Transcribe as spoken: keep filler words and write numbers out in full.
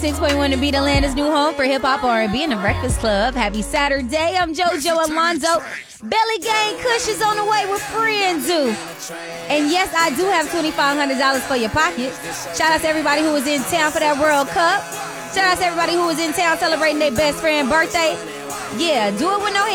six point one to be the Atlanta's new home for hip-hop, R and B, and the Breakfast Club. Happy Saturday. I'm JoJo Alonzo. Belly Gang Kush is on the way with friends do. And yes, I do have twenty-five hundred dollars for your pocket. Shout out to everybody who was in town for that World Cup. Shout out to everybody who was in town celebrating their best friend's birthday. Yeah, do it with no